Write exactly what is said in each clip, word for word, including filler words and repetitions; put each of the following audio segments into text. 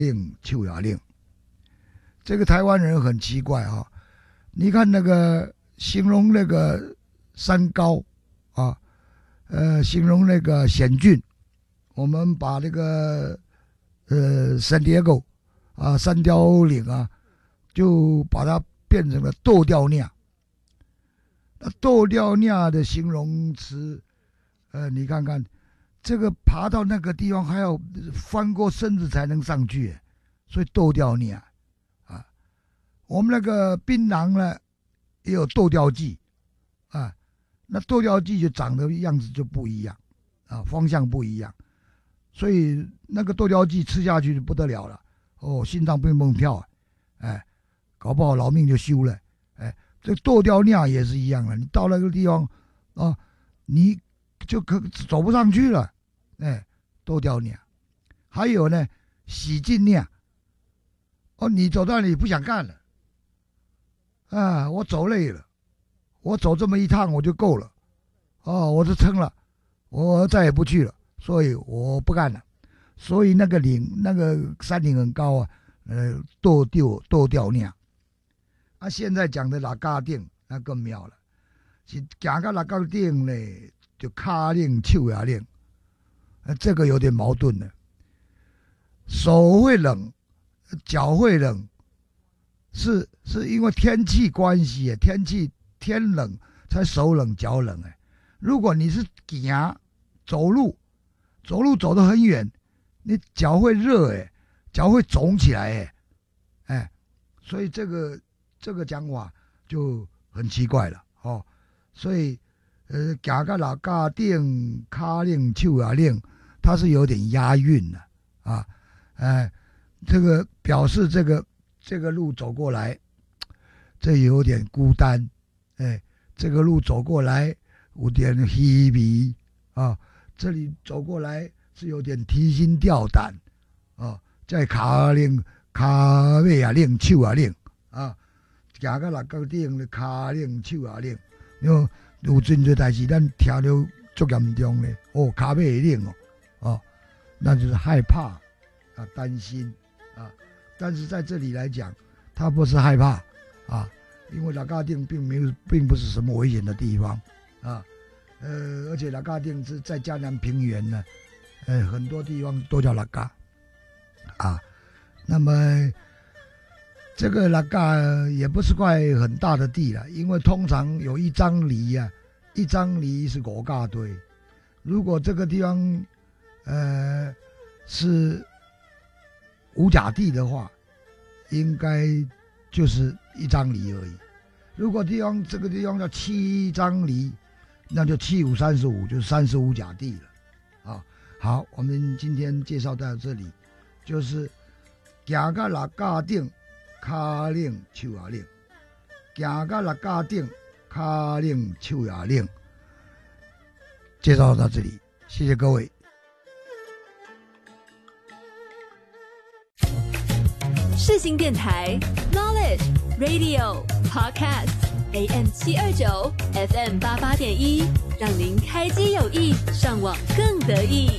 令秋雅令，这个台湾人很奇怪啊、哦！你看那个形容那个山高啊，呃，形容那个险峻，我们把那个呃山叠沟啊、山雕岭啊，就把它变成了豆雕酿。那豆雕酿的形容词，呃，你看看，这个爬到那个地方还要翻过身子才能上去，所以豆雕酿啊。我们那个槟榔呢，也有豆雕剂啊。那豆雕剂就长的样子就不一样啊，方向不一样，所以那个豆雕剂吃下去就不得了了哦，心脏蹦蹦跳，哎，搞不好老命就休了，哎。这豆雕酿也是一样的，你到那个地方啊，你就可走不上去了，哎，豆雕酿。还有呢，洗净酿。哦，你走到那里不想干了，啊，我走累了，我走这么一趟我就够了，哦，我是撑了，我再也不去了，所以我不干了。所以那个岭，那个山顶很高啊，呃，豆雕豆雕酿。啊，现在讲的六甲顶那更妙了，是行到六甲顶呢，就脚冷手也冷，啊，这个有点矛盾了。手会冷，脚会冷，是是因为天气关系，天气天冷才手冷脚冷哎。如果你是行走路，走路走得很远，你脚会热哎，脚会肿起来哎，哎，所以这个。这个讲法就很奇怪了哦，所以呃，行到六甲顶，脚冷手也冷，它是有点押韵的啊，哎，这个表示这个这个路走过来，这有点孤单，哎，这个路走过来有点稀微啊，这里走过来是有点提心吊胆啊，在脚冷，脚尾也冷，手也冷啊。行到六甲顶，你脚冷手也冷，因为有真侪代志咱听了足严重嘞。哦，脚尾会冷哦，哦，那就是害怕啊，担心啊。但是在这里来讲，他不是害怕啊，因为六甲顶并没有，并不是什么危险的地方啊。呃，而且六甲顶是在嘉南平原呢，呃，很多地方都叫六甲啊。那么。这个六甲也不是块很大的地了，因为通常有一张犁啊，一张犁是五甲堆。如果这个地方呃是五甲地的话，应该就是一张犁而已。如果地方这个地方叫七张犁，那就七五三十五，就是三十五甲地了啊。好，我们今天介绍到这里，就是行到六甲顶。脚冷手也冷，行到六甲顶，脚冷手也冷。介绍到这里，谢谢各位。 世新电台 Knowledge Radio Podcast A M 七二九 F M 八八点一，让您开机有益，上网更得意。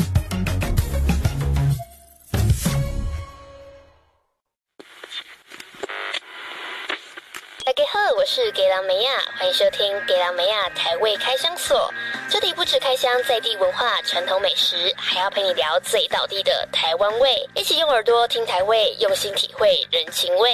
大家好，我是给郎梅亚，欢迎收听给郎梅亚台味开箱所。这里不只开箱在地文化、传统美食，还要陪你聊最道地的台湾味，一起用耳朵听台味，用心体会人情味。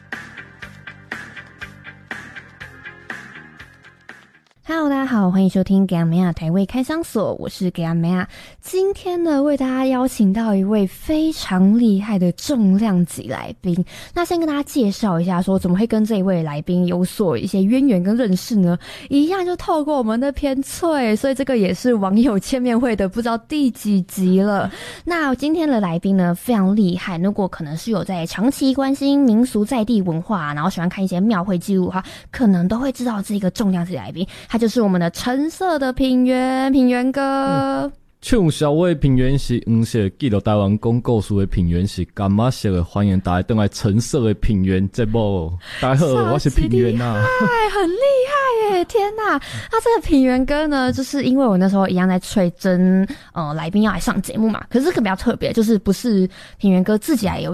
Hello， 大家好，欢迎收听给阿梅亚台味开箱所，我是给阿梅亚。今天呢，为大家邀请到一位非常厉害的重量级来宾。那先跟大家介绍一下，说怎么会跟这一位来宾有所一些渊源跟认识呢？一样就透过我们的篇脆，所以这个也是网友见面会的不知道第几集了。那今天的来宾呢，非常厉害。如果可能是有在长期关心民俗在地文化，然后喜欢看一些庙会记录的话，可能都会知道这个重量级来宾。他就是我们的橙色的品源，品源哥。 唱小话品源是黄色，记录台湾讲故事的品源是柑仔色的，欢迎大家回来橙色的品源节目。大家好，我是品源啊， 很厉害耶！ 对，天哪！那这个品源哥呢，就是因为我那时候一样在催征呃来宾要来上节目嘛，可是这个比较特别，就是不是品源哥自己来有